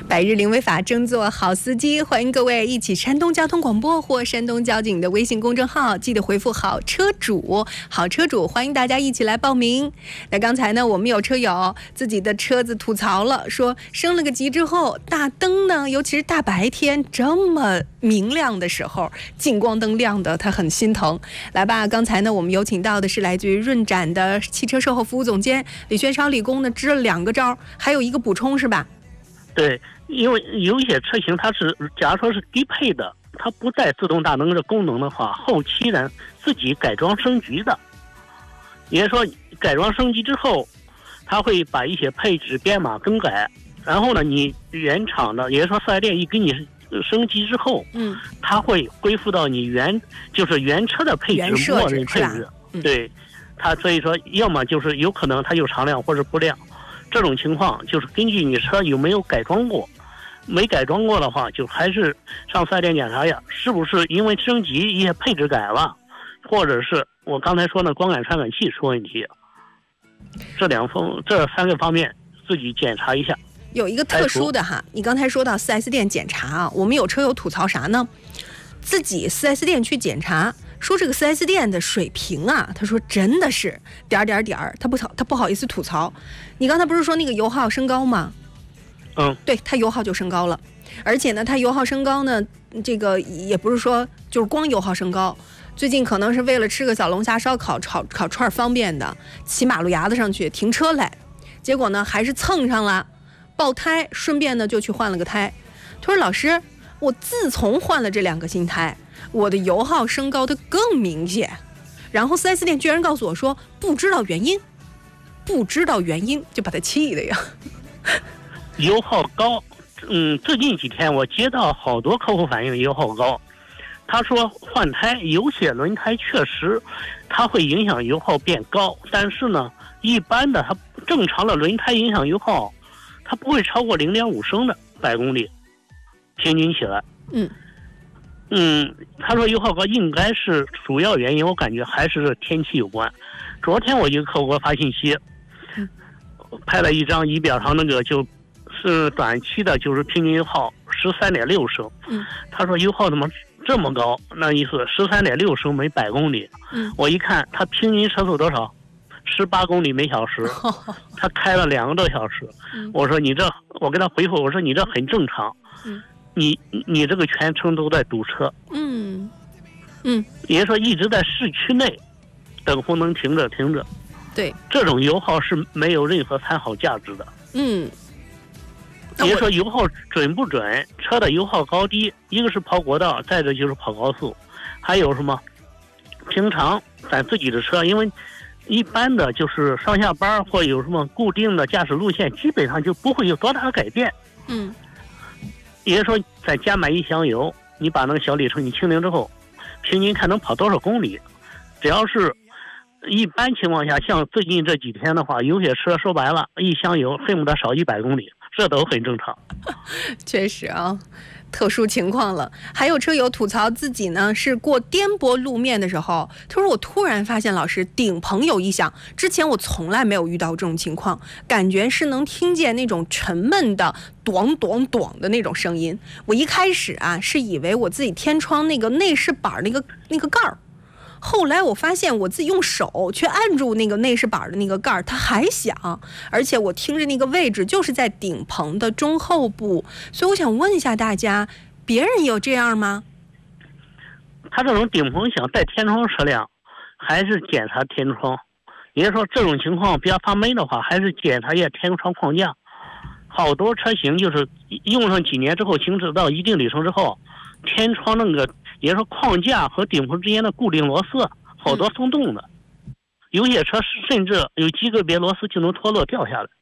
百日零违法，争做好司机。欢迎各位一起山东交通广播或山东交警的微信公众号，记得回复好车主，好车主，欢迎大家一起来报名。那刚才呢，我们有车友自己的车子吐槽了，说升了个级之后，大灯呢，尤其是大白天这么明亮的时候，近光灯亮的他很心疼。来吧，刚才呢，我们有请到的是来自于润展的汽车售后服务总监李轩超李工呢，支了2个招，还有一个补充是吧？ 对，因为有一些车型它是，假如说是低配的，它不带自动大灯的功能的话，后期呢自己改装升级的，也就是说改装升级之后，它会把一些配置编码更改，然后呢，你原厂的，也就是说4S店一给你升级之后，它会恢复到你原车的配置，默认配置，对，它所以说要么就是有可能它就常亮或者不亮。这种情况就是根据你车有没有改装过，没改装过的话，就还是上4S店检查呀，是不是因为升级一些配置改了，或者是我刚才说的光感传感器出问题，这3个方面自己检查一下。 有一个特殊的哈，你刚才说到4S店检查啊，我们有车友吐槽啥呢？自己4S店去检查。说这个4S店的水平啊，他说真的是点，他不好意思吐槽。你刚才不是说那个油耗升高吗？对，他油耗就升高了，而且呢，他油耗升高呢，这个也不是说就是光油耗升高，最近可能是为了吃个小龙虾、烧烤、烤串方便的，骑马路牙子上去停车来，结果呢还是蹭上了爆胎，顺便呢就去换了个胎。他说老师，我自从换了这2个新胎，我的油耗升高的更明显，然后4S店居然告诉我说不知道原因，就把他气的呀。 油耗高，最近几天我接到好多客户反映油耗高，他说换胎有些轮胎确实它会影响油耗变高，但是呢，一般的它正常的轮胎影响油耗，它不会超过0.5升的百公里，平均起来。他说油耗高应该是主要原因，我感觉还是天气有关。昨天我一个客户给我发信息，拍了一张仪表上那个就是短期的，就是平均油耗13.6升。他说油耗怎么这么高？那意思13.6升每百公里。我一看他平均车速多少？18公里每小时，他开了2个多小时。我说我给他回复，我说你这很正常。你这个全程都在堵车，也就是说一直在市区内等红灯停着，对，这种油耗是没有任何参考价值的。也就是说油耗准不准，车的油耗高低，一个是跑国道，再者就是跑高速，还有什么平常咱自己的车，因为一般的就是上下班或有什么固定的驾驶路线，基本上就不会有多大的改变。也就是说在家买1箱油，你把那个小里程你清零之后，平均看能跑多少公里。只要是一般情况下，像最近这几天的话，有些车说白了1箱油恨不得少100公里，这都很正常。 确实啊，特殊情况了。还有车友吐槽自己呢是过颠簸路面的时候，他说我突然发现老师顶棚有异响，之前我从来没有遇到这种情况，感觉是能听见那种沉闷的咚咚咚的那种声音。我一开始啊是以为我自己天窗那个内饰板那个盖儿，后来我发现我自己用手去按住那个内饰板的那个盖儿，它还响，而且我听着那个位置就是在顶棚的中后部，所以我想问一下大家，别人有这样吗？ 他这种顶棚响带天窗车辆，还是检查天窗，也就是说这种情况比较发霉的话，还是检查一下天窗框架。好多车型就是用上几年之后，行驶到一定里程之后，天窗那个也就是说框架和顶棚之间的固定螺丝好多松动的，有些车甚至有几个别螺丝就能脱落掉下来。